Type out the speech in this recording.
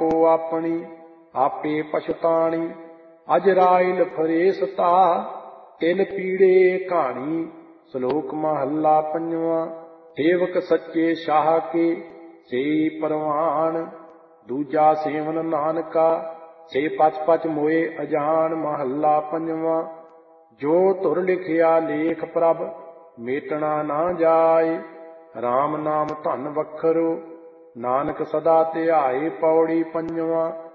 ਆਪੋ ਆਪਣੀ ਆਪੇ ਪਛਤਾਣੀ। ਅਜਰਾਇਲ ਫਰੇਸਤਾ ਤਿਲ ਪੀੜੇ ਕਹਾਣੀ। ਸ਼ਲੋਕ ਮਹੱਲਾ ਪੰਜਵਾਂ। ਸੇਵਕ ਸੱਚੇ ਸ਼ਾਹ ਕੇ ਸੇ ਪਰਵਾਨ। ਦੂਜਾ ਸੇਵਨ ਨਾਨਕਾ ਸੇ ਪਚ ਪਚ ਮੋਏ ਅਜਾਨ। ਮਹੱਲਾ ਪੰਜਵਾਂ। ਜੋ ਧੁਰ ਲਿਖਿਆ ਲੇਖ ਪ੍ਰਭ ਮੇਟਣਾ ਨਾ ਜਾਏ। RAM ਨਾਮ ਧਨ ਵਖਰੋ ਨਾਨਕ ਸਦਾ ਧਿਆਏ। ਪੌੜੀ ਪੰਜਵਾਂ।